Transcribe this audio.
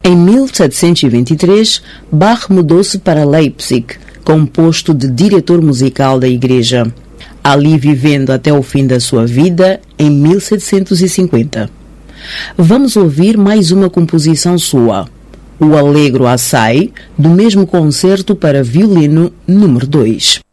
Em 1723, Bach mudou-se para Leipzig, com o posto de diretor musical da igreja, ali vivendo até o fim da sua vida, em 1750. Vamos ouvir mais uma composição sua, o Allegro assai, do mesmo concerto para violino número 2.